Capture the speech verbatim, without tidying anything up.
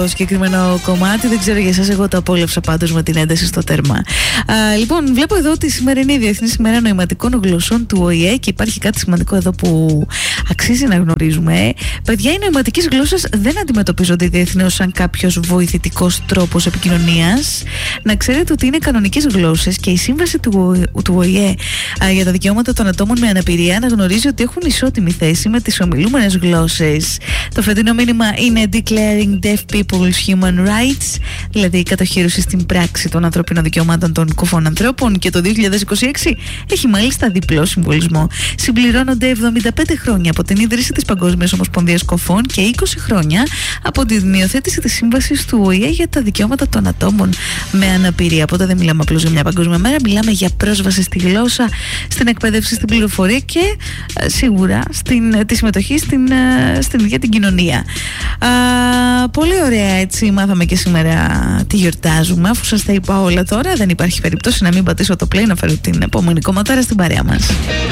συγκεκριμένο κομμάτι. Δεν ξέρω για εσάς, εγώ το απόλαυσα πάντως με την ένταση στο τέρμα. Α, λοιπόν, βλέπω εδώ ότι σήμερα είναι η Διεθνής ημέρα νοηματικών γλωσσών του Ο Η Ε και υπάρχει κάτι σημαντικό εδώ που αξίζει να γνωρίζουμε. Παιδιά, οι νοηματικές γλώσσες δεν αντιμετωπίζονται διεθνώς σαν κάποιος βοηθητικός τρόπος επικοινωνίας. Να ξέρετε ότι είναι κανονικές γλώσσες και η σύμβαση του, του Ο Η Ε α, για τα δικαιώματα των ατόμων με αναπηρία αναγνωρίζει ότι έχουν ισότιμη θέση με τις ομιλούμενες γλώσσες. Το φετινό μήνυμα είναι Declaring Deaf People's Human Rights, δηλαδή η κατοχήρωση στην πράξη των ανθρωπίνων δικαιωμάτων των κοφών ανθρώπων, και το δύο χιλιάδες είκοσι έξι έχει μάλιστα διπλό συμβολισμό. Συμπληρώνονται εβδομήντα πέντε χρόνια από την ίδρυση της Παγκόσμιας Ομοσπονδίας Κοφών και είκοσι χρόνια από την υιοθέτηση της Σύμβασης του Ο Η Ε για τα δικαιώματα των ατόμων με αναπηρία. Οπότε δεν μιλάμε απλώς για μια παγκόσμια μέρα, μιλάμε για πρόσβαση στη γλώσσα, στην εκπαίδευση, στην πληροφορία και ε, σίγουρα στην, τη συμμετοχή στην, ε, στην ίδια την κοινωνία. Α, πολύ ωραία, έτσι μάθαμε και σήμερα τι γιορτάζουμε. Αφού σας τα είπα όλα τώρα, δεν υπάρχει περίπτωση να μην πατήσω το play να φέρω την επόμενη κομματάρα στην παρέα μας.